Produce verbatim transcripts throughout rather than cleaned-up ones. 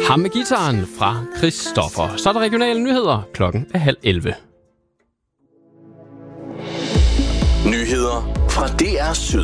Ham med gitaren fra Christoffer. Så er der regionale nyheder. Klokken er halv elleve. Nyheder fra D R Syd.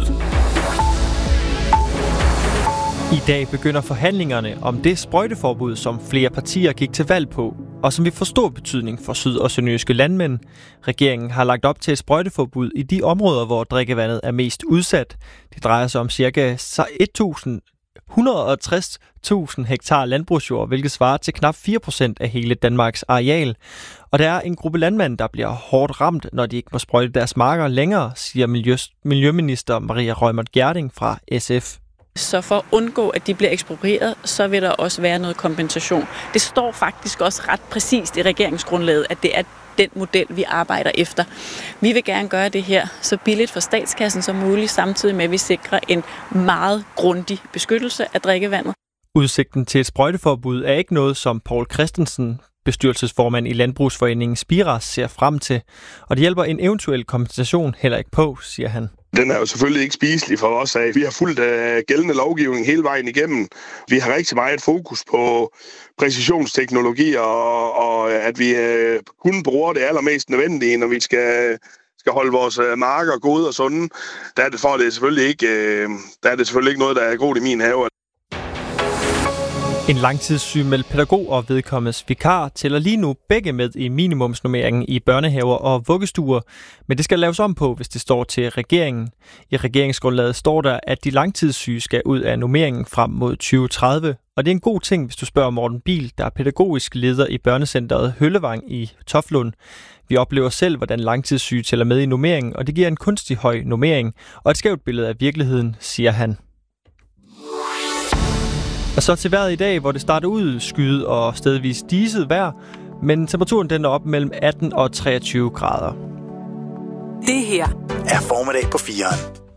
I dag begynder forhandlingerne om det sprøjteforbud, som flere partier gik til valg på, og som vil få stor betydning for syd- og sønderjyske landmænd. Regeringen har lagt op til et sprøjteforbud i de områder, hvor drikkevandet er mest udsat. Det drejer sig om ca. et hundrede og tres tusind hektar landbrugsjord, hvilket svarer til knap fire procent af hele Danmarks areal. Og der er en gruppe landmænd, der bliver hårdt ramt, når de ikke må sprøjte deres marker længere, siger Miljø- Miljøminister Maria Reumert Gjerding fra S F. Så for at undgå, at de bliver eksproprieret, så vil der også være noget kompensation. Det står faktisk også ret præcist i regeringsgrundlaget, at det er den model, vi arbejder efter. Vi vil gerne gøre det her så billigt for statskassen som muligt, samtidig med, at vi sikrer en meget grundig beskyttelse af drikkevandet. Udsigten til et sprøjteforbud er ikke noget, som Poul Christensen, bestyrelsesformand i Landbrugsforeningen Spiras, ser frem til. Og det hjælper en eventuel kompensation heller ikke på, siger han. Den er jo selvfølgelig ikke spiselig for os af. Vi har fulgt uh, gældende lovgivning hele vejen igennem. Vi har rigtig meget fokus på præcisionsteknologi, og, og at vi uh, kun bruger det allermest nødvendige, når vi skal, skal holde vores uh, marker gode og sunde. Der er det, for, det er selvfølgelig ikke, uh, der er det selvfølgelig ikke noget, der er godt i min have. En langtidssygemeldt pædagog og vedkommendes vikar tæller lige nu begge med i minimumsnormeringen i børnehaver og vuggestuer, men det skal laves om på, hvis det står til regeringen. I regeringsgrundlaget står der, at de langtidssyge skal ud af normeringen frem mod tyve tredive, og det er en god ting, hvis du spørger Morten Biel, der er pædagogisk leder i børnecentret Høllevang i Toflund. Vi oplever selv, hvordan langtidssyge tæller med i normeringen, og det giver en kunstig høj normering og et skævt billede af virkeligheden, siger han. Og så til vejret i dag, hvor det starter ud skyet og stedvis diset vejr, men temperaturen den er op mellem atten og treogtyve grader. Det her er Formiddag på fireren.